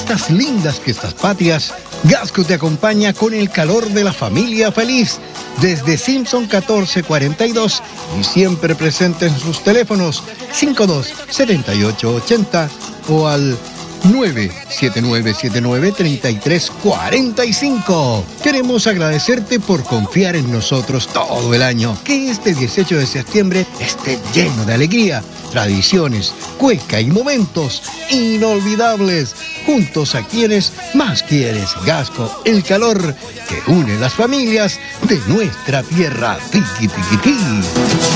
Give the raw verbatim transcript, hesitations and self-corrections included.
estas lindas fiestas patrias, Gasco te acompaña con el calor de la familia feliz desde Simpson catorce cuarenta y dos y siempre presente en sus teléfonos cinco dos siete ocho ocho cero o al nueve siete nueve siete nueve tres tres cuatro cinco. Queremos agradecerte por confiar en nosotros todo el año. Que este dieciocho de septiembre esté lleno de alegría, tradiciones, cueca y momentos inolvidables juntos a quienes más quieres. Gasco, el calor que une las familias de nuestra tierra. Tiqui, tiqui, tiqui.